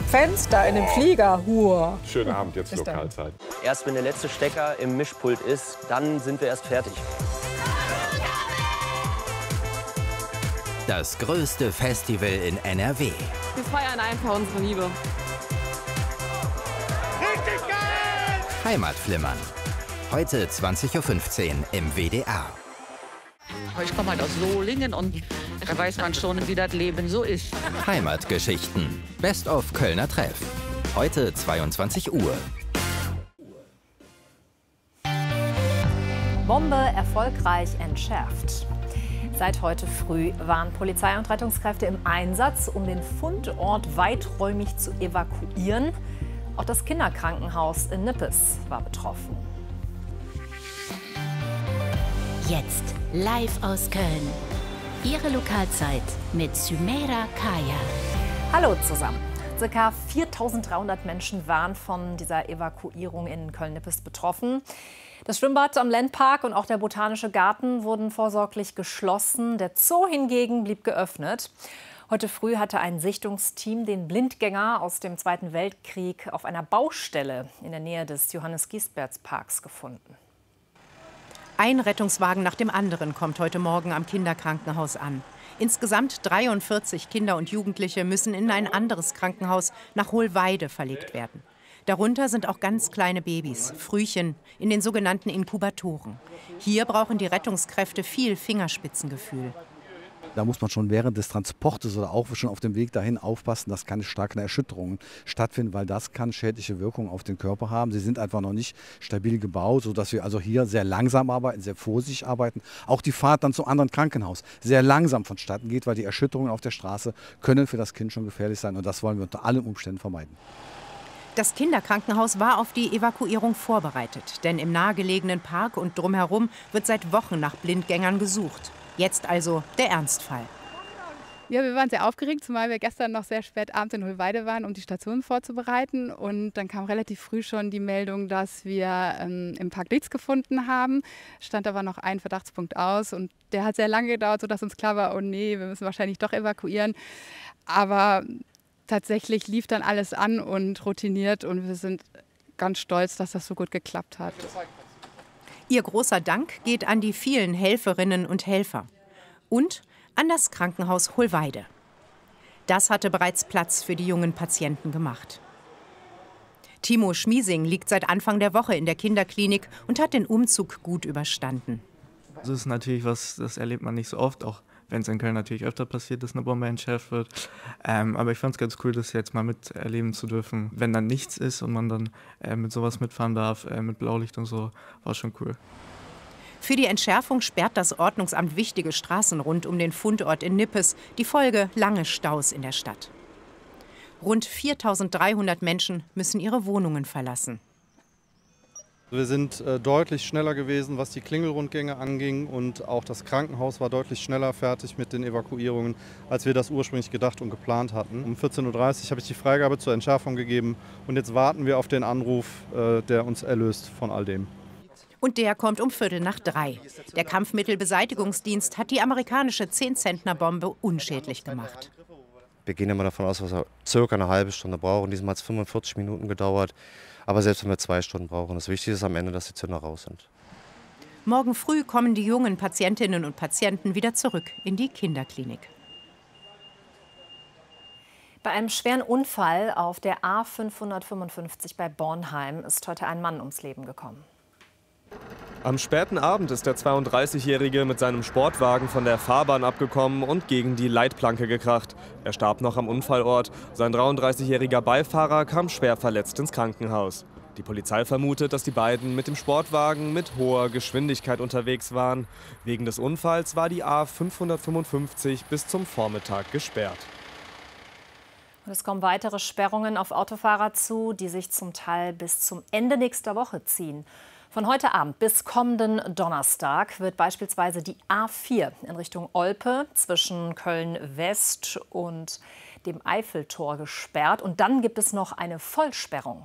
Fenster in dem Flieger. Hur. Schönen Abend, jetzt Lokalzeit. Erst wenn der letzte Stecker im Mischpult ist, dann sind wir erst fertig. Das größte Festival in NRW. Wir feiern einfach unsere Liebe. Richtig geil! Heimatflimmern. Heute 20:15 Uhr im WDR. Ich komme halt aus Solingen und da weiß man schon, wie das Leben so ist. Heimatgeschichten. Best of Kölner Treff. Heute 22 Uhr. Bombe erfolgreich entschärft. Seit heute früh waren Polizei und Rettungskräfte im Einsatz, um den Fundort weiträumig zu evakuieren. Auch das Kinderkrankenhaus in Nippes war betroffen. Jetzt live aus Köln. Ihre Lokalzeit mit Sümeira Kaya. Hallo zusammen. Circa 4.300 Menschen waren von dieser Evakuierung in Köln-Nippes betroffen. Das Schwimmbad am Lendpark und auch der Botanische Garten wurden vorsorglich geschlossen. Der Zoo hingegen blieb geöffnet. Heute früh hatte ein Sichtungsteam den Blindgänger aus dem Zweiten Weltkrieg auf einer Baustelle in der Nähe des Johannes-Giesberts-Parks gefunden. Ein Rettungswagen nach dem anderen kommt heute Morgen am Kinderkrankenhaus an. Insgesamt 43 Kinder und Jugendliche müssen in ein anderes Krankenhaus nach Hohlweide verlegt werden. Darunter sind auch ganz kleine Babys, Frühchen, in den sogenannten Inkubatoren. Hier brauchen die Rettungskräfte viel Fingerspitzengefühl. Da muss man schon während des Transportes oder auch schon auf dem Weg dahin aufpassen, dass keine starken Erschütterungen stattfinden, weil das kann schädliche Wirkungen auf den Körper haben. Sie sind einfach noch nicht stabil gebaut, sodass wir also hier sehr langsam arbeiten, sehr vorsichtig arbeiten. Auch die Fahrt dann zum anderen Krankenhaus sehr langsam vonstatten geht, weil die Erschütterungen auf der Straße können für das Kind schon gefährlich sein. Und das wollen wir unter allen Umständen vermeiden. Das Kinderkrankenhaus war auf die Evakuierung vorbereitet, denn im nahegelegenen Park und drumherum wird seit Wochen nach Blindgängern gesucht. Jetzt also der Ernstfall. Ja, wir waren sehr aufgeregt, zumal wir gestern noch sehr spät abends in Hohlweide waren, um die Station vorzubereiten. Und dann kam relativ früh schon die Meldung, dass wir im Park nichts gefunden haben. Stand aber noch ein Verdachtspunkt aus und der hat sehr lange gedauert, sodass uns klar war, oh nee, wir müssen wahrscheinlich doch evakuieren. Aber tatsächlich lief dann alles an und routiniert und wir sind ganz stolz, dass das so gut geklappt hat. Ihr großer Dank geht an die vielen Helferinnen und Helfer und an das Krankenhaus Hohlweide. Das hatte bereits Platz für die jungen Patienten gemacht. Timo Schmiesing liegt seit Anfang der Woche in der Kinderklinik und hat den Umzug gut überstanden. Das ist natürlich was, das erlebt man nicht so oft, auch wenn es in Köln natürlich öfter passiert, dass eine Bombe entschärft wird. Aber ich fand es ganz cool, das jetzt mal miterleben zu dürfen. Wenn dann nichts ist und man dann mit sowas mitfahren darf, mit Blaulicht und so, war schon cool. Für die Entschärfung sperrt das Ordnungsamt wichtige Straßen rund um den Fundort in Nippes. Die Folge: lange Staus in der Stadt. Rund 4.300 Menschen müssen ihre Wohnungen verlassen. Wir sind deutlich schneller gewesen, was die Klingelrundgänge anging, und auch das Krankenhaus war deutlich schneller fertig mit den Evakuierungen, als wir das ursprünglich gedacht und geplant hatten. Um 14:30 Uhr habe ich die Freigabe zur Entschärfung gegeben und jetzt warten wir auf den Anruf, der uns erlöst von all dem. Und der kommt um 2:45. Der Kampfmittelbeseitigungsdienst hat die amerikanische 10-Zentner-Bombe unschädlich gemacht. Wir gehen immer davon aus, dass wir circa eine halbe Stunde brauchen. Diesmal hat es 45 Minuten gedauert. Aber selbst wenn wir 2 Stunden brauchen, das Wichtige ist am Ende, dass die Zünder raus sind. Morgen früh kommen die jungen Patientinnen und Patienten wieder zurück in die Kinderklinik. Bei einem schweren Unfall auf der A555 bei Bornheim ist heute ein Mann ums Leben gekommen. Am späten Abend ist der 32-Jährige mit seinem Sportwagen von der Fahrbahn abgekommen und gegen die Leitplanke gekracht. Er starb noch am Unfallort. Sein 33-jähriger Beifahrer kam schwer verletzt ins Krankenhaus. Die Polizei vermutet, dass die beiden mit dem Sportwagen mit hoher Geschwindigkeit unterwegs waren. Wegen des Unfalls war die A555 bis zum Vormittag gesperrt. Und es kommen weitere Sperrungen auf Autofahrer zu, die sich zum Teil bis zum Ende nächster Woche ziehen. Von heute Abend bis kommenden Donnerstag wird beispielsweise die A4 in Richtung Olpe zwischen Köln-West und dem Eiffeltor gesperrt. Und dann gibt es noch eine Vollsperrung.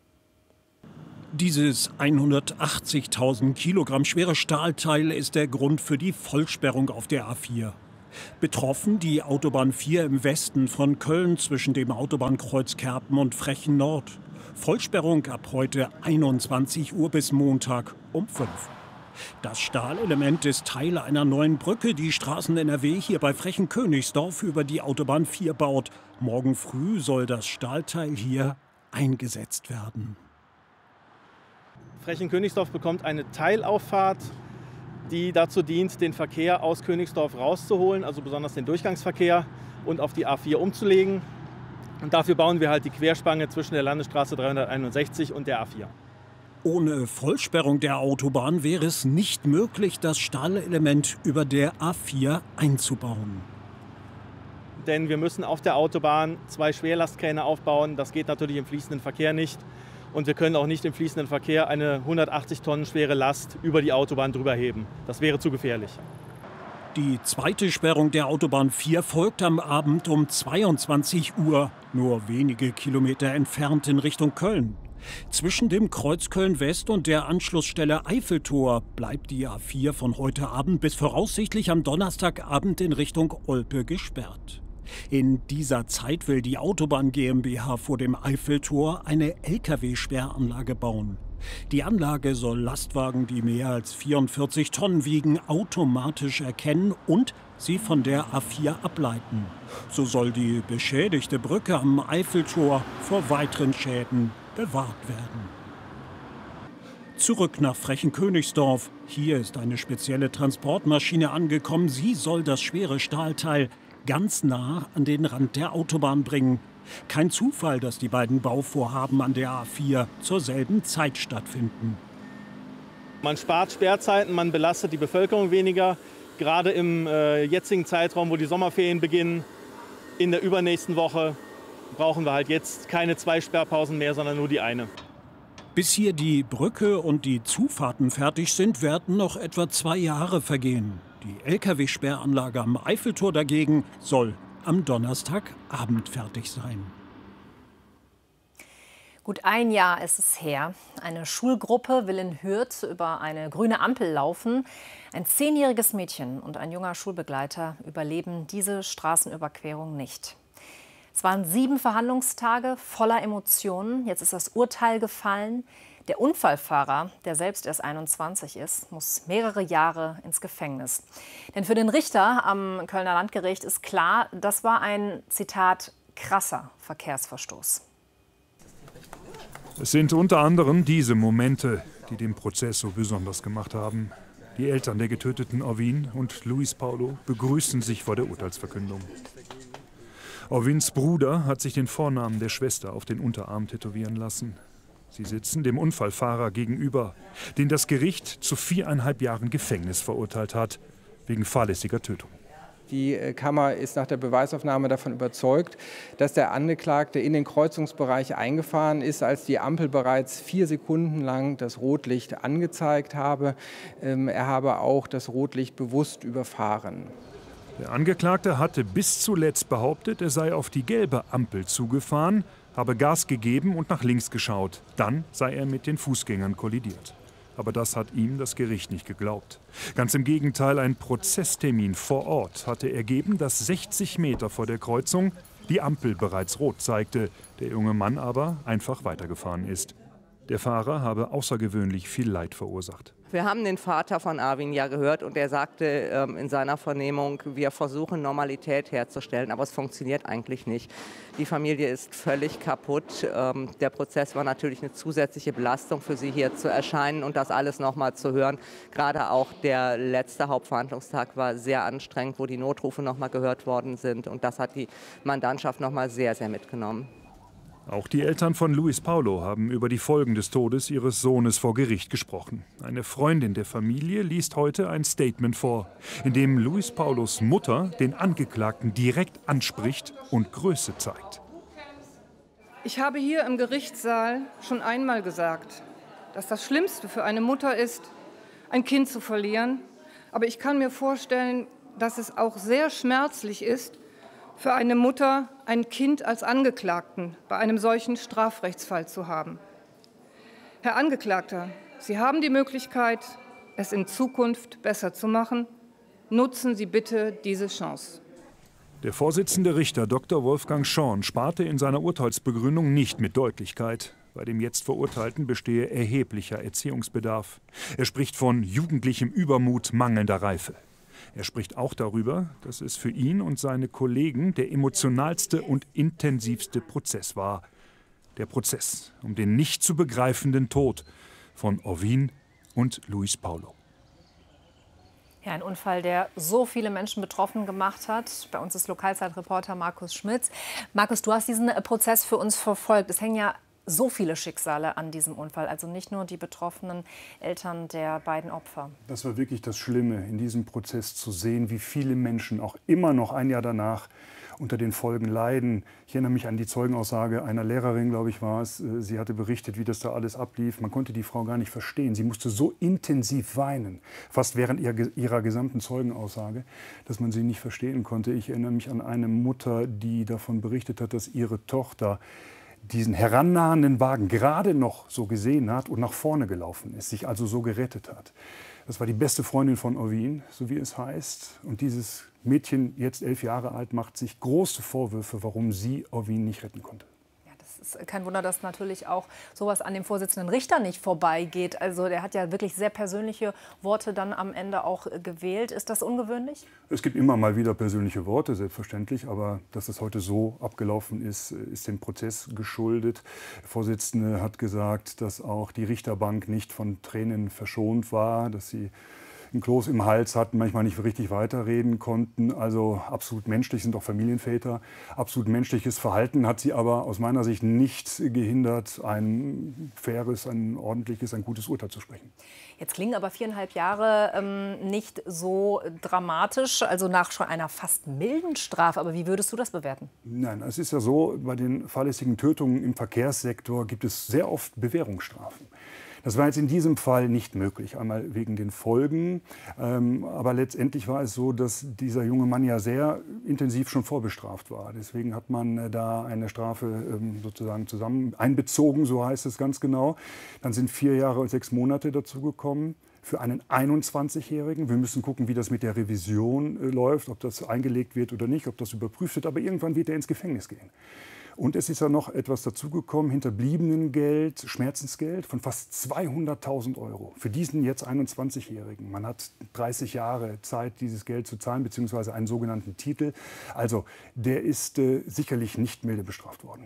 Dieses 180.000 Kilogramm schwere Stahlteil ist der Grund für die Vollsperrung auf der A4. Betroffen die Autobahn 4 im Westen von Köln zwischen dem Autobahnkreuz Kerpen und Frechen Nord. Vollsperrung ab heute 21 Uhr bis Montag um 5. Das Stahlelement ist Teil einer neuen Brücke, die Straßen NRW hier bei Frechen-Königsdorf über die Autobahn 4 baut. Morgen früh soll das Stahlteil hier eingesetzt werden. Frechen-Königsdorf bekommt eine Teilauffahrt, die dazu dient, den Verkehr aus Königsdorf rauszuholen, also besonders den Durchgangsverkehr, und auf die A4 umzulegen. Und dafür bauen wir halt die Querspange zwischen der Landesstraße 361 und der A4. Ohne Vollsperrung der Autobahn wäre es nicht möglich, das Stahlelement über der A4 einzubauen. Denn wir müssen auf der Autobahn 2 Schwerlastkräne aufbauen. Das geht natürlich im fließenden Verkehr nicht. Und wir können auch nicht im fließenden Verkehr eine 180 Tonnen schwere Last über die Autobahn drüber heben. Das wäre zu gefährlich. Die zweite Sperrung der Autobahn 4 folgt am Abend um 22 Uhr, nur wenige Kilometer entfernt in Richtung Köln. Zwischen dem Kreuz Köln-West und der Anschlussstelle Eiffeltor bleibt die A4 von heute Abend bis voraussichtlich am Donnerstagabend in Richtung Olpe gesperrt. In dieser Zeit will die Autobahn GmbH vor dem Eiffeltor eine Lkw-Sperranlage bauen. Die Anlage soll Lastwagen, die mehr als 44 Tonnen wiegen, automatisch erkennen und sie von der A4 ableiten. So soll die beschädigte Brücke am Eiffeltor vor weiteren Schäden bewahrt werden. Zurück nach Frechen-Königsdorf. Hier ist eine spezielle Transportmaschine angekommen. Sie soll das schwere Stahlteil ganz nah an den Rand der Autobahn bringen. Kein Zufall, dass die beiden Bauvorhaben an der A4 zur selben Zeit stattfinden. Man spart Sperrzeiten, man belastet die Bevölkerung weniger. Gerade im jetzigen Zeitraum, wo die Sommerferien beginnen, in der übernächsten Woche, brauchen wir halt jetzt keine 2 Sperrpausen mehr, sondern nur die eine. Bis hier die Brücke und die Zufahrten fertig sind, werden noch etwa 2 Jahre vergehen. Die Lkw-Sperranlage am Eiffeltor dagegen soll am Donnerstagabend fertig sein. Gut 1 Jahr ist es her. Eine Schulgruppe will in Hürth über eine grüne Ampel laufen. Ein 10-jähriges Mädchen und ein junger Schulbegleiter überleben diese Straßenüberquerung nicht. Es waren 7 Verhandlungstage voller Emotionen. Jetzt ist das Urteil gefallen. Der Unfallfahrer, der selbst erst 21 ist, muss mehrere Jahre ins Gefängnis. Denn für den Richter am Kölner Landgericht ist klar, das war ein, Zitat, krasser Verkehrsverstoß. Es sind unter anderem diese Momente, die den Prozess so besonders gemacht haben. Die Eltern der getöteten Orvin und Luis Paulo begrüßen sich vor der Urteilsverkündung. Orvins Bruder hat sich den Vornamen der Schwester auf den Unterarm tätowieren lassen. Sie sitzen dem Unfallfahrer gegenüber, den das Gericht zu 4,5 Jahren Gefängnis verurteilt hat, wegen fahrlässiger Tötung. Die Kammer ist nach der Beweisaufnahme davon überzeugt, dass der Angeklagte in den Kreuzungsbereich eingefahren ist, als die Ampel bereits 4 Sekunden lang das Rotlicht angezeigt habe. Er habe auch das Rotlicht bewusst überfahren. Der Angeklagte hatte bis zuletzt behauptet, er sei auf die gelbe Ampel zugefahren, habe Gas gegeben und nach links geschaut. Dann sei er mit den Fußgängern kollidiert. Aber das hat ihm das Gericht nicht geglaubt. Ganz im Gegenteil, ein Prozesstermin vor Ort hatte ergeben, dass 60 Meter vor der Kreuzung die Ampel bereits rot zeigte, der junge Mann aber einfach weitergefahren ist. Der Fahrer habe außergewöhnlich viel Leid verursacht. Wir haben den Vater von Arvin ja gehört und er sagte in seiner Vernehmung, wir versuchen Normalität herzustellen, aber es funktioniert eigentlich nicht. Die Familie ist völlig kaputt. Der Prozess war natürlich eine zusätzliche Belastung für sie, hier zu erscheinen und das alles nochmal zu hören. Gerade auch der letzte Hauptverhandlungstag war sehr anstrengend, wo die Notrufe nochmal gehört worden sind und das hat die Mandantschaft nochmal sehr, sehr mitgenommen. Auch die Eltern von Luis Paulo haben über die Folgen des Todes ihres Sohnes vor Gericht gesprochen. Eine Freundin der Familie liest heute ein Statement vor, in dem Luis Paulos Mutter den Angeklagten direkt anspricht und Größe zeigt. Ich habe hier im Gerichtssaal schon einmal gesagt, dass das Schlimmste für eine Mutter ist, ein Kind zu verlieren. Aber ich kann mir vorstellen, dass es auch sehr schmerzlich ist, für eine Mutter ein Kind als Angeklagten bei einem solchen Strafrechtsfall zu haben. Herr Angeklagter, Sie haben die Möglichkeit, es in Zukunft besser zu machen. Nutzen Sie bitte diese Chance. Der Vorsitzende Richter Dr. Wolfgang Schorn sparte in seiner Urteilsbegründung nicht mit Deutlichkeit. Bei dem jetzt Verurteilten bestehe erheblicher Erziehungsbedarf. Er spricht von jugendlichem Übermut, mangelnder Reife. Er spricht auch darüber, dass es für ihn und seine Kollegen der emotionalste und intensivste Prozess war. Der Prozess um den nicht zu begreifenden Tod von Orwin und Luis Paulo. Ja, ein Unfall, der so viele Menschen betroffen gemacht hat. Bei uns ist Lokalzeitreporter Markus Schmitz. Markus, du hast diesen Prozess für uns verfolgt. Es hängen ja so viele Schicksale an diesem Unfall, also nicht nur die betroffenen Eltern der beiden Opfer. Das war wirklich das Schlimme, in diesem Prozess zu sehen, wie viele Menschen auch immer noch ein Jahr danach unter den Folgen leiden. Ich erinnere mich an die Zeugenaussage einer Lehrerin, glaube ich, war es. Sie hatte berichtet, wie das da alles ablief. Man konnte die Frau gar nicht verstehen. Sie musste so intensiv weinen, fast während ihrer gesamten Zeugenaussage, dass man sie nicht verstehen konnte. Ich erinnere mich an eine Mutter, die davon berichtet hat, dass ihre Tochter diesen herannahenden Wagen gerade noch so gesehen hat und nach vorne gelaufen ist, sich also so gerettet hat. Das war die beste Freundin von Orwin, so wie es heißt. Und dieses Mädchen, jetzt 11 Jahre alt, macht sich große Vorwürfe, warum sie Orwin nicht retten konnte. Es ist kein Wunder, dass natürlich auch sowas an dem Vorsitzenden Richter nicht vorbeigeht. Also der hat ja wirklich sehr persönliche Worte dann am Ende auch gewählt. Ist das ungewöhnlich? Es gibt immer mal wieder persönliche Worte, selbstverständlich. Aber dass es heute so abgelaufen ist, ist dem Prozess geschuldet. Der Vorsitzende hat gesagt, dass auch die Richterbank nicht von Tränen verschont war, dass sie ein Kloß im Hals hatten, manchmal nicht richtig weiterreden konnten. Also absolut menschlich, sind auch Familienväter. Absolut menschliches Verhalten hat sie aber aus meiner Sicht nicht gehindert, ein faires, ein ordentliches, ein gutes Urteil zu sprechen. Jetzt klingen aber 4,5 Jahre nicht so dramatisch, also nach schon einer fast milden Strafe. Aber wie würdest du das bewerten? Nein, es ist ja so, bei den fahrlässigen Tötungen im Verkehrssektor gibt es sehr oft Bewährungsstrafen. Das war jetzt in diesem Fall nicht möglich, einmal wegen den Folgen. Aber letztendlich war es so, dass dieser junge Mann ja sehr intensiv schon vorbestraft war. Deswegen hat man da eine Strafe sozusagen zusammen einbezogen, so heißt es ganz genau. Dann sind 4 Jahre und 6 Monate dazugekommen für einen 21-Jährigen. Wir müssen gucken, wie das mit der Revision läuft, ob das eingelegt wird oder nicht, ob das überprüft wird. Aber irgendwann wird er ins Gefängnis gehen. Und es ist ja noch etwas dazugekommen, Hinterbliebenengeld, Schmerzensgeld von fast 200.000 € für diesen jetzt 21-Jährigen. Man hat 30 Jahre Zeit, dieses Geld zu zahlen, beziehungsweise einen sogenannten Titel. Also der ist sicherlich nicht milde bestraft worden.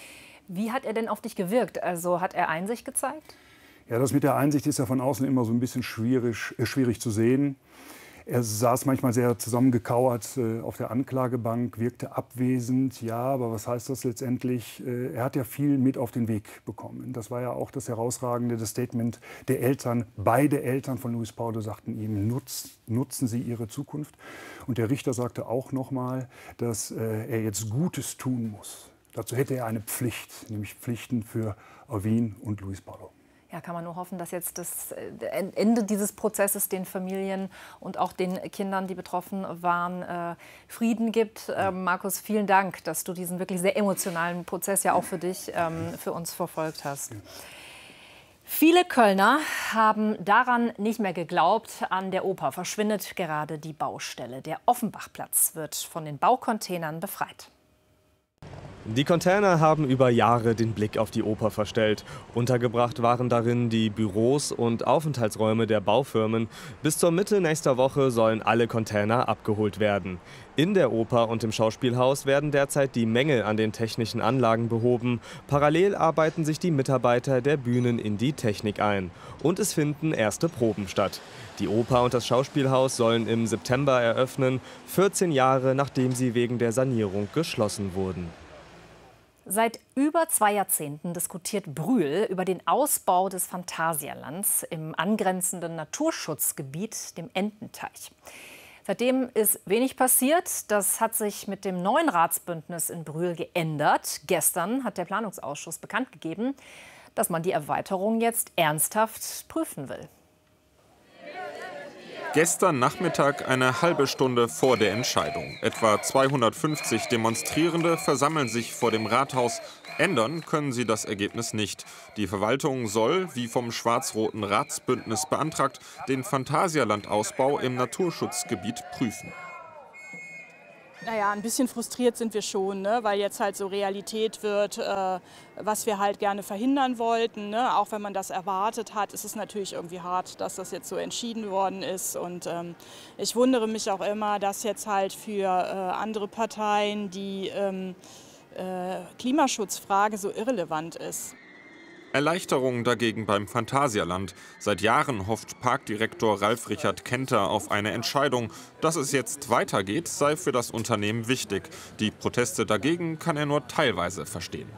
Wie hat er denn auf dich gewirkt? Also hat er Einsicht gezeigt? Ja, das mit der Einsicht ist ja von außen immer so ein bisschen schwierig zu sehen. Er saß manchmal sehr zusammengekauert auf der Anklagebank, wirkte abwesend. Ja, aber was heißt das letztendlich? Er hat ja viel mit auf den Weg bekommen. Das war ja auch das Herausragende, das Statement der Eltern. Beide Eltern von Luis Paulo sagten ihm, nutzen Sie Ihre Zukunft. Und der Richter sagte auch noch mal, dass er jetzt Gutes tun muss. Dazu hätte er eine Pflicht, nämlich Pflichten für Orwin und Luis Paulo. Ja, kann man nur hoffen, dass jetzt das Ende dieses Prozesses den Familien und auch den Kindern, die betroffen waren, Frieden gibt. Markus, vielen Dank, dass du diesen wirklich sehr emotionalen Prozess ja auch für dich, für uns verfolgt hast. Ja. Viele Kölner haben daran nicht mehr geglaubt. An der Oper verschwindet gerade die Baustelle. Der Offenbachplatz wird von den Baucontainern befreit. Die Container haben über Jahre den Blick auf die Oper verstellt. Untergebracht waren darin die Büros und Aufenthaltsräume der Baufirmen. Bis zur Mitte nächster Woche sollen alle Container abgeholt werden. In der Oper und im Schauspielhaus werden derzeit die Mängel an den technischen Anlagen behoben. Parallel arbeiten sich die Mitarbeiter der Bühnen in die Technik ein. Und es finden erste Proben statt. Die Oper und das Schauspielhaus sollen im September eröffnen, 14 Jahre nachdem sie wegen der Sanierung geschlossen wurden. Seit über 2 Jahrzehnten diskutiert Brühl über den Ausbau des Phantasialands im angrenzenden Naturschutzgebiet, dem Ententeich. Seitdem ist wenig passiert. Das hat sich mit dem neuen Ratsbündnis in Brühl geändert. Gestern hat der Planungsausschuss bekannt gegeben, dass man die Erweiterung jetzt ernsthaft prüfen will. Gestern Nachmittag eine halbe Stunde vor der Entscheidung. Etwa 250 Demonstrierende versammeln sich vor dem Rathaus. Ändern können sie das Ergebnis nicht. Die Verwaltung soll, wie vom schwarz-roten Ratsbündnis beantragt, den Phantasialand-Ausbau im Naturschutzgebiet prüfen. Naja, ein bisschen frustriert sind wir schon, ne? Weil jetzt halt so Realität wird, was wir halt gerne verhindern wollten. Ne? Auch wenn man das erwartet hat, ist es natürlich irgendwie hart, dass das jetzt so entschieden worden ist. Und ich wundere mich auch immer, dass jetzt halt für andere Parteien die Klimaschutzfrage so irrelevant ist. Erleichterung dagegen beim Phantasialand. Seit Jahren hofft Parkdirektor Ralf Richard Kenter auf eine Entscheidung. Dass es jetzt weitergeht, sei für das Unternehmen wichtig. Die Proteste dagegen kann er nur teilweise verstehen.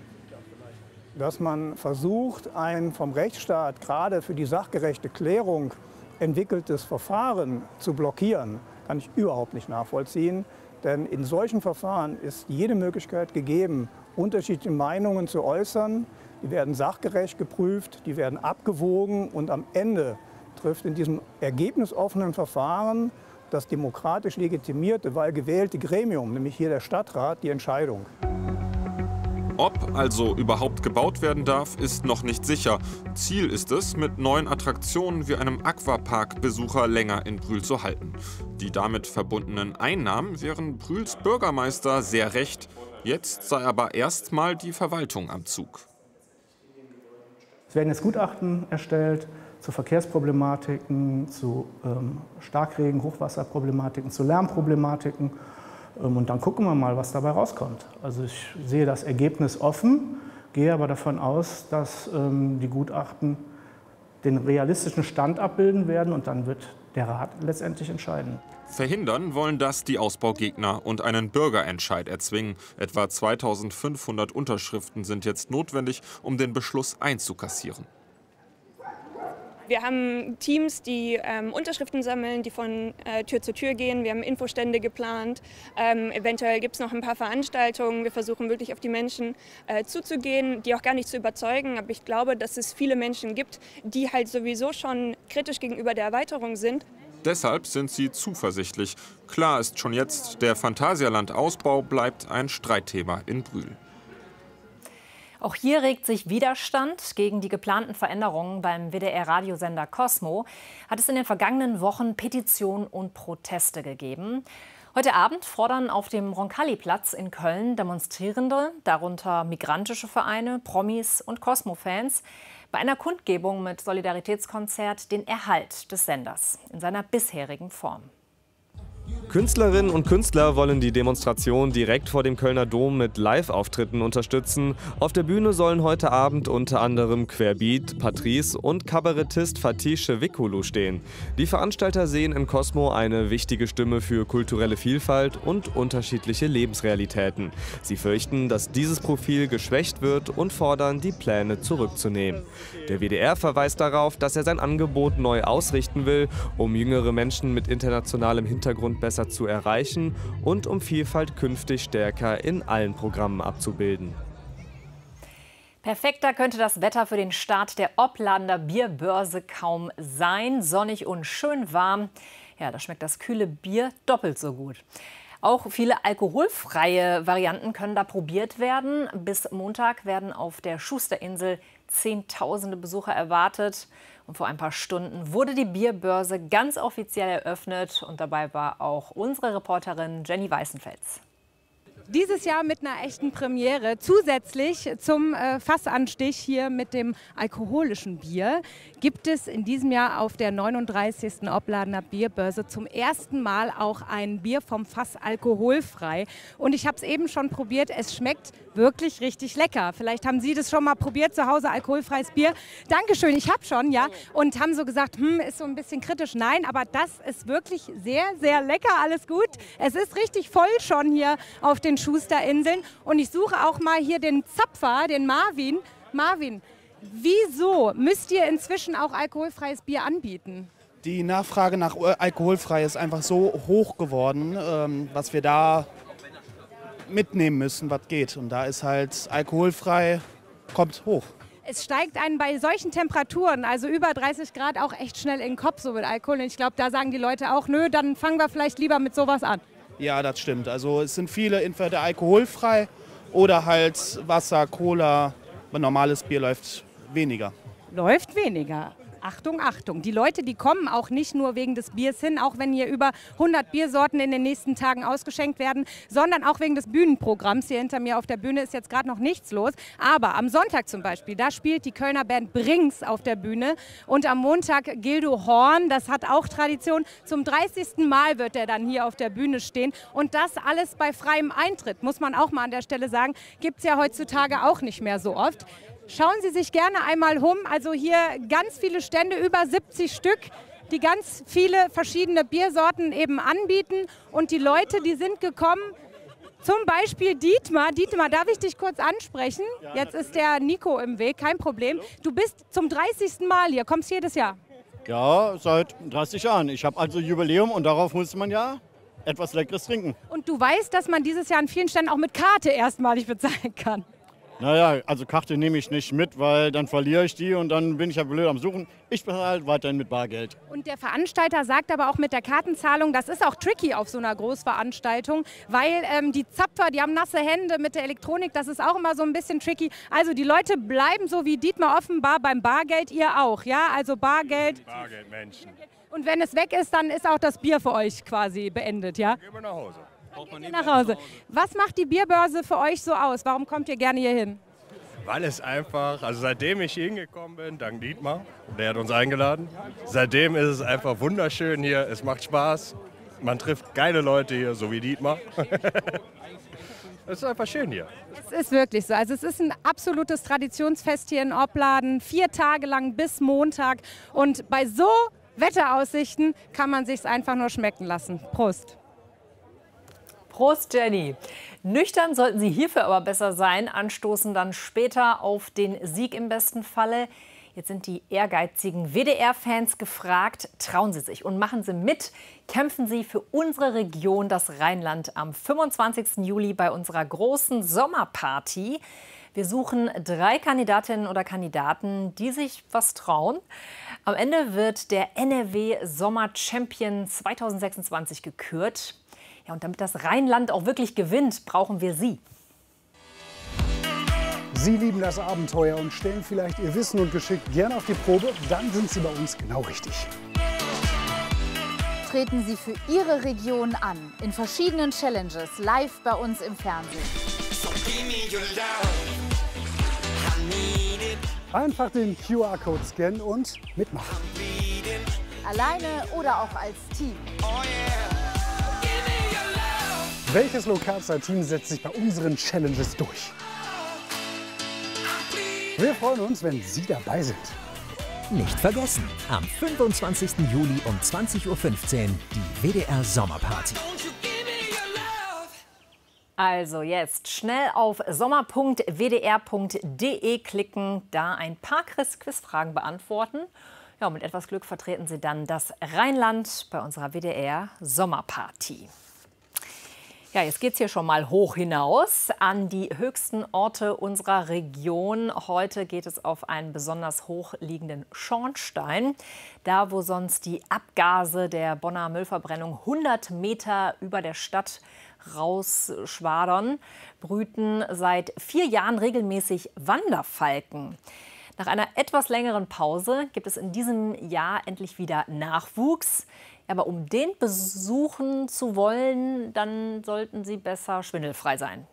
Dass man versucht, ein vom Rechtsstaat gerade für die sachgerechte Klärung entwickeltes Verfahren zu blockieren, kann ich überhaupt nicht nachvollziehen. Denn in solchen Verfahren ist jede Möglichkeit gegeben, unterschiedliche Meinungen zu äußern. Die werden sachgerecht geprüft, die werden abgewogen und am Ende trifft in diesem ergebnisoffenen Verfahren das demokratisch legitimierte, weil gewählte Gremium, nämlich hier der Stadtrat, die Entscheidung. Ob also überhaupt gebaut werden darf, ist noch nicht sicher. Ziel ist es, mit neuen Attraktionen wie einem Aquapark Besucher länger in Brühl zu halten. Die damit verbundenen Einnahmen wären Brühls Bürgermeister sehr recht. Jetzt sei aber erstmal die Verwaltung am Zug. Es werden jetzt Gutachten erstellt zu Verkehrsproblematiken, zu Starkregen-, Hochwasserproblematiken, zu Lärmproblematiken. Und dann gucken wir mal, was dabei rauskommt. Also ich sehe das Ergebnis offen, gehe aber davon aus, dass die Gutachten den realistischen Stand abbilden werden und dann wird der Rat letztendlich entscheiden. Verhindern wollen das die Ausbaugegner und einen Bürgerentscheid erzwingen. Etwa 2500 Unterschriften sind jetzt notwendig, um den Beschluss einzukassieren. Wir haben Teams, die Unterschriften sammeln, die von Tür zu Tür gehen. Wir haben Infostände geplant. Eventuell gibt es noch ein paar Veranstaltungen. Wir versuchen wirklich auf die Menschen zuzugehen, die auch gar nicht zu überzeugen. Aber ich glaube, dass es viele Menschen gibt, die halt sowieso schon kritisch gegenüber der Erweiterung sind. Deshalb sind sie zuversichtlich. Klar ist schon jetzt, der Phantasialand-Ausbau bleibt ein Streitthema in Brühl. Auch hier regt sich Widerstand gegen die geplanten Veränderungen beim WDR-Radiosender Cosmo. Hat es in den vergangenen Wochen Petitionen und Proteste gegeben. Heute Abend fordern auf dem Roncalli-Platz in Köln Demonstrierende, darunter migrantische Vereine, Promis und Cosmo-Fans, bei einer Kundgebung mit Solidaritätskonzert den Erhalt des Senders in seiner bisherigen Form. Künstlerinnen und Künstler wollen die Demonstration direkt vor dem Kölner Dom mit Live-Auftritten unterstützen. Auf der Bühne sollen heute Abend unter anderem Querbeat, Patrice und Kabarettist Fatih Şevikulu stehen. Die Veranstalter sehen in Cosmo eine wichtige Stimme für kulturelle Vielfalt und unterschiedliche Lebensrealitäten. Sie fürchten, dass dieses Profil geschwächt wird und fordern, die Pläne zurückzunehmen. Der WDR verweist darauf, dass er sein Angebot neu ausrichten will, um jüngere Menschen mit internationalem Hintergrund besser zu erreichen und um Vielfalt künftig stärker in allen Programmen abzubilden. Perfekter könnte das Wetter für den Start der Opladener Bierbörse kaum sein. Sonnig und schön warm. Ja, da schmeckt das kühle Bier doppelt so gut. Auch viele alkoholfreie Varianten können da probiert werden. Bis Montag werden auf der Schusterinsel Zehntausende Besucher erwartet. Und vor ein paar Stunden wurde die Bierbörse ganz offiziell eröffnet. Und dabei war auch unsere Reporterin Jenny Weißenfels. Dieses Jahr mit einer echten Premiere. Zusätzlich zum Fassanstich hier mit dem alkoholischen Bier gibt es in diesem Jahr auf der 39. Opladener Bierbörse zum ersten Mal auch ein Bier vom Fass alkoholfrei. Und ich habe es eben schon probiert, es schmeckt wirklich richtig lecker. Vielleicht haben Sie das schon mal probiert, zu Hause alkoholfreies Bier. Dankeschön, ich habe schon, ja. Und haben so gesagt, ist so ein bisschen kritisch. Nein, aber das ist wirklich sehr, sehr lecker, alles gut. Es ist richtig voll schon hier auf den Schusterinseln. Und ich suche auch mal hier den Zapfer, den Marvin. Marvin, wieso müsst ihr inzwischen auch alkoholfreies Bier anbieten? Die Nachfrage nach alkoholfrei ist einfach so hoch geworden, was wir da mitnehmen müssen, was geht. Und da ist halt alkoholfrei, kommt hoch. Es steigt einen bei solchen Temperaturen, also über 30 Grad, auch echt schnell in den Kopf, so mit Alkohol. Und ich glaube, da sagen die Leute auch, nö, dann fangen wir vielleicht lieber mit sowas an. Ja, das stimmt. Also es sind viele entweder alkoholfrei oder halt Wasser, Cola. Normales Bier läuft weniger. Läuft weniger. Achtung, Achtung. Die Leute, die kommen auch nicht nur wegen des Biers hin, auch wenn hier über 100 Biersorten in den nächsten Tagen ausgeschenkt werden, sondern auch wegen des Bühnenprogramms. Hier hinter mir auf der Bühne ist jetzt gerade noch nichts los. Aber am Sonntag zum Beispiel, da spielt die Kölner Band Brings auf der Bühne. Und am Montag Gildo Horn, das hat auch Tradition. Zum 30. Mal wird er dann hier auf der Bühne stehen. Und das alles bei freiem Eintritt, muss man auch mal an der Stelle sagen. Gibt es ja heutzutage auch nicht mehr so oft. Schauen Sie sich gerne einmal um, also hier ganz viele Stände, über 70 Stück, die ganz viele verschiedene Biersorten eben anbieten. Und die Leute, die sind gekommen, zum Beispiel Dietmar. Dietmar, darf ich dich kurz ansprechen? Jetzt ist der Nico im Weg, kein Problem. Du bist zum 30. Mal hier, kommst jedes Jahr? Ja, seit 30 Jahren. Ich habe also Jubiläum und darauf muss man ja etwas Leckeres trinken. Und du weißt, dass man dieses Jahr an vielen Ständen auch mit Karte erstmalig bezahlen kann. Naja, also Karte nehme ich nicht mit, weil dann verliere ich die und dann bin ich ja blöd am Suchen. Ich bezahle halt weiterhin mit Bargeld. Und der Veranstalter sagt aber auch mit der Kartenzahlung, das ist auch tricky auf so einer Großveranstaltung, weil die Zapfer, die haben nasse Hände mit der Elektronik, das ist auch immer so ein bisschen tricky. Also die Leute bleiben so wie Dietmar offenbar beim Bargeld, ihr auch, ja? Also Bargeld. Bargeldmenschen. Und wenn es weg ist, dann ist auch das Bier für euch quasi beendet, ja? Gehen wir nach Hause. Nach Hause. Was macht die Bierbörse für euch so aus? Warum kommt ihr gerne hier hin? Weil es einfach, also seitdem ich hier hingekommen bin, dank Dietmar, der hat uns eingeladen, seitdem ist es einfach wunderschön hier, es macht Spaß, man trifft geile Leute hier, so wie Dietmar. Es ist einfach schön hier. Es ist wirklich so. Also es ist ein absolutes Traditionsfest hier in Opladen, 4 Tage lang bis Montag. Und bei so Wetteraussichten kann man sich's einfach nur schmecken lassen. Prost. Prost, Jenny. Nüchtern sollten Sie hierfür aber besser sein, anstoßen dann später auf den Sieg im besten Falle. Jetzt sind die ehrgeizigen WDR-Fans gefragt. Trauen Sie sich und machen Sie mit. Kämpfen Sie für unsere Region, das Rheinland, am 25. Juli bei unserer großen Sommerparty. Wir suchen 3 Kandidatinnen oder Kandidaten, die sich was trauen. Am Ende wird der NRW Sommer Champion 2026 gekürt. Ja, und damit das Rheinland auch wirklich gewinnt, brauchen wir Sie. Sie lieben das Abenteuer und stellen vielleicht Ihr Wissen und Geschick gerne auf die Probe. Dann sind Sie bei uns genau richtig. Treten Sie für Ihre Region an, in verschiedenen Challenges, live bei uns im Fernsehen. Einfach den QR-Code scannen und mitmachen. Alleine oder auch als Team. Welches Lokalzeit-Team setzt sich bei unseren Challenges durch? Wir freuen uns, wenn Sie dabei sind. Nicht vergessen, am 25. Juli um 20:15 Uhr die WDR Sommerparty. Also jetzt schnell auf sommer.wdr.de klicken, da ein paar Quizfragen beantworten. Ja, und mit etwas Glück vertreten Sie dann das Rheinland bei unserer WDR Sommerparty. Ja, jetzt geht es hier schon mal hoch hinaus an die höchsten Orte unserer Region. Heute geht es auf einen besonders hoch liegenden Schornstein. Da, wo sonst die Abgase der Bonner Müllverbrennung 100 Meter über der Stadt rausschwadern, brüten seit 4 Jahren regelmäßig Wanderfalken. Nach einer etwas längeren Pause gibt es in diesem Jahr endlich wieder Nachwuchs. Aber um den besuchen zu wollen, dann sollten Sie besser schwindelfrei sein.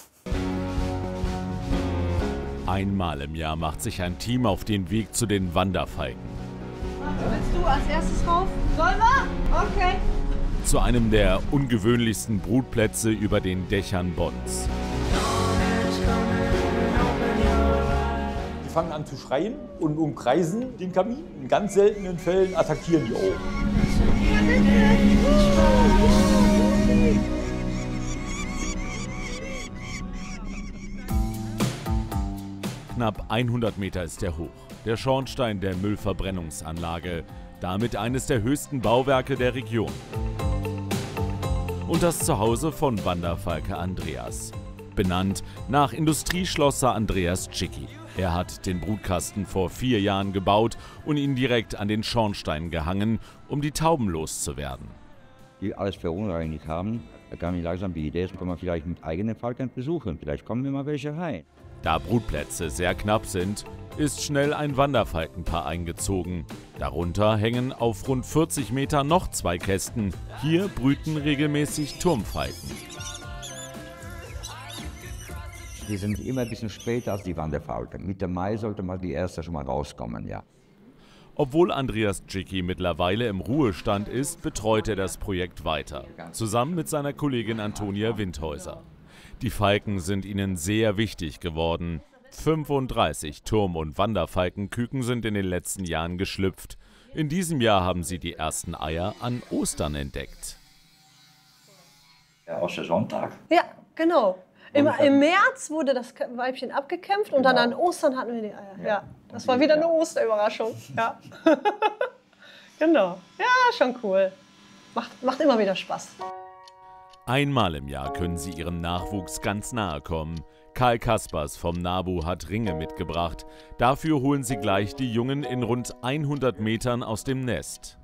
Einmal im Jahr macht sich ein Team auf den Weg zu den Wanderfalken. Willst du als erstes rauf? Sollen wir? Okay. Zu einem der ungewöhnlichsten Brutplätze über den Dächern Bonns. Die fangen an zu schreien und umkreisen den Kamin. In ganz seltenen Fällen attackieren die auch. Knapp 100 Meter ist er hoch. Der Schornstein der Müllverbrennungsanlage. Damit eines der höchsten Bauwerke der Region. Und das Zuhause von Wanderfalke Andreas. Benannt nach Industrieschlosser Andreas Cicchi. Er hat den Brutkasten vor 4 Jahren gebaut und ihn direkt an den Schornstein gehangen, um die Tauben loszuwerden. Die alles verunreinigt haben, da kam ich langsam die Idee, das können wir vielleicht mit eigenen Falken besuchen. Vielleicht kommen wir mal welche rein. Da Brutplätze sehr knapp sind, ist schnell ein Wanderfalkenpaar eingezogen. Darunter hängen auf rund 40 Meter noch 2 Kästen. Hier brüten regelmäßig Turmfalken. Die sind immer ein bisschen später als die Wanderfalken. Mitte Mai sollte mal die erste schon mal rauskommen, ja. Obwohl Andreas Dzicki mittlerweile im Ruhestand ist, betreut er das Projekt weiter, zusammen mit seiner Kollegin Antonia Windhäuser. Die Falken sind ihnen sehr wichtig geworden. 35 Turm- und Wanderfalkenküken sind in den letzten Jahren geschlüpft. In diesem Jahr haben sie die ersten Eier an Ostern entdeckt. Ja, Ostersonntag. Ja, genau. Im März wurde das Weibchen abgekämpft und dann an Ostern hatten wir die Eier. Ja, das war wieder eine Osterüberraschung. Ja. Genau. Ja, schon cool. Macht immer wieder Spaß. Einmal im Jahr können sie ihrem Nachwuchs ganz nahe kommen. Karl Kaspers vom NABU hat Ringe mitgebracht. Dafür holen sie gleich die Jungen in rund 100 Metern aus dem Nest.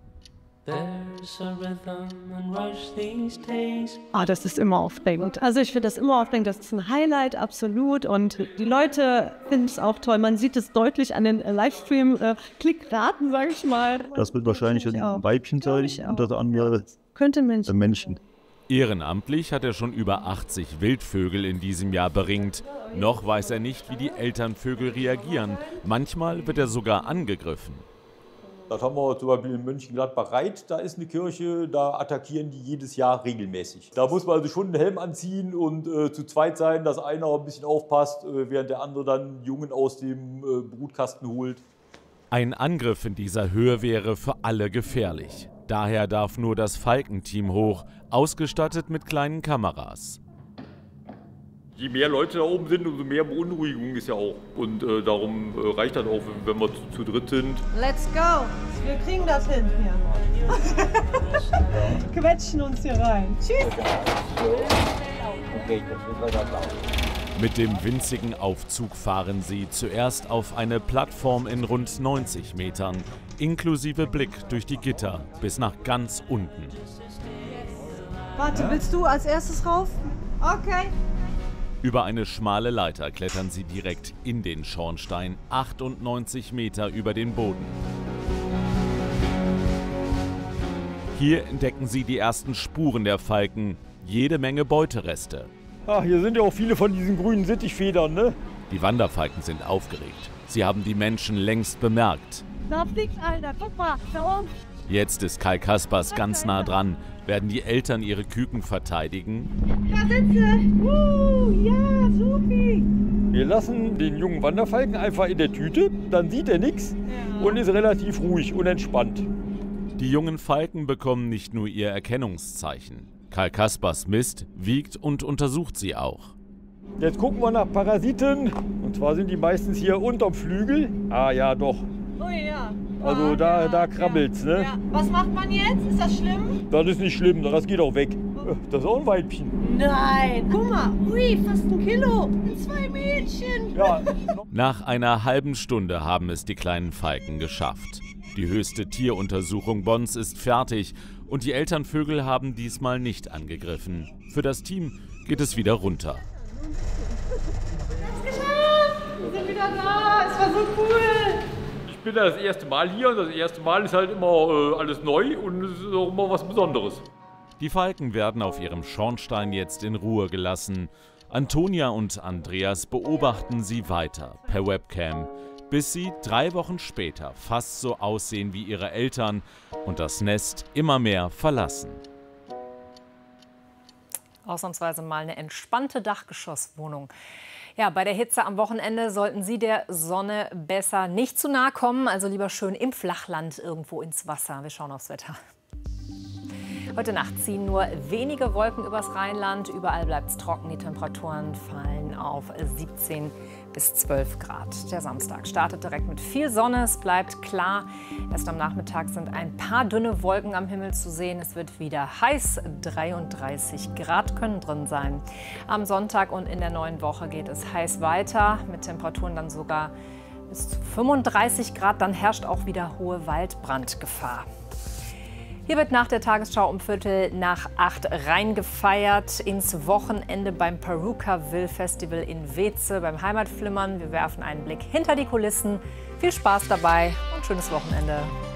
Das ist immer aufregend. Also ich finde das immer aufregend, das ist ein Highlight, absolut. Und die Leute finden es auch toll. Man sieht es deutlich an den Livestream-Klickraten, sage ich mal. Das wird wahrscheinlich ein Weibchen sein und das andere könnte Männchen. Ehrenamtlich hat er schon über 80 Wildvögel in diesem Jahr beringt. Noch weiß er nicht, wie die Elternvögel reagieren. Manchmal wird er sogar angegriffen. Das haben wir zum Beispiel in Mönchengladbach-Reit, da ist eine Kirche, da attackieren die jedes Jahr regelmäßig. Da muss man also schon einen Helm anziehen und zu zweit sein, dass einer ein bisschen aufpasst, während der andere dann Jungen aus dem Brutkasten holt. Ein Angriff in dieser Höhe wäre für alle gefährlich. Daher darf nur das Falkenteam hoch, ausgestattet mit kleinen Kameras. Je mehr Leute da oben sind, umso mehr Beunruhigung ist ja auch. Und darum reicht das auch, wenn wir zu dritt sind. Let's go! Wir kriegen das hin hier. Quetschen uns hier rein. Tschüss! Mit dem winzigen Aufzug fahren sie zuerst auf eine Plattform in rund 90 Metern, inklusive Blick durch die Gitter bis nach ganz unten. Warte, willst du als erstes rauf? Okay. Über eine schmale Leiter klettern sie direkt in den Schornstein, 98 Meter über den Boden. Hier entdecken sie die ersten Spuren der Falken, jede Menge Beutereste. Hier sind ja auch viele von diesen grünen Sittichfedern, ne? Die Wanderfalken sind aufgeregt. Sie haben die Menschen längst bemerkt. Da fliegt einer, guck mal, da oben. Jetzt ist Karl Kaspers ganz nah dran. Werden die Eltern ihre Küken verteidigen? Da sind sie! Ja, supi! Wir lassen den jungen Wanderfalken einfach in der Tüte, dann sieht er nichts und ist relativ ruhig und entspannt. Die jungen Falken bekommen nicht nur ihr Erkennungszeichen. Karl Kaspers misst, wiegt und untersucht sie auch. Jetzt gucken wir nach Parasiten. Und zwar sind die meistens hier unterm Flügel. Ah ja, doch. Oh ja. Also da krabbelt's, ne? Ja. Was macht man jetzt? Ist das schlimm? Das ist nicht schlimm, das geht auch weg. Das ist auch ein Weibchen. Nein, guck mal, ui, fast 1 Kilo. 2 Mädchen. Ja. Nach einer halben Stunde haben es die kleinen Falken geschafft. Die höchste Tieruntersuchung Bonns ist fertig und die Elternvögel haben diesmal nicht angegriffen. Für das Team geht es wieder runter. Wir sind wieder da, es war so cool. Ich bin das erste Mal hier und das erste Mal ist halt immer alles neu und es ist auch immer was Besonderes. Die Falken werden auf ihrem Schornstein jetzt in Ruhe gelassen. Antonia und Andreas beobachten sie weiter per Webcam, bis sie 3 Wochen später fast so aussehen wie ihre Eltern und das Nest immer mehr verlassen. Ausnahmsweise mal eine entspannte Dachgeschosswohnung. Ja, bei der Hitze am Wochenende sollten Sie der Sonne besser nicht zu nahe kommen, also lieber schön im Flachland irgendwo ins Wasser. Wir schauen aufs Wetter. Heute Nacht ziehen nur wenige Wolken übers Rheinland. Überall bleibt es trocken. Die Temperaturen fallen auf 17 bis 12 Grad. Der Samstag startet direkt mit viel Sonne. Es bleibt klar. Erst am Nachmittag sind ein paar dünne Wolken am Himmel zu sehen. Es wird wieder heiß. 33 Grad können drin sein. Am Sonntag und in der neuen Woche geht es heiß weiter. Mit Temperaturen dann sogar bis zu 35 Grad. Dann herrscht auch wieder hohe Waldbrandgefahr. Hier wird nach der Tagesschau um 7:45 reingefeiert ins Wochenende beim Perukaville Festival in Weeze beim Heimatflimmern. Wir werfen einen Blick hinter die Kulissen. Viel Spaß dabei und schönes Wochenende.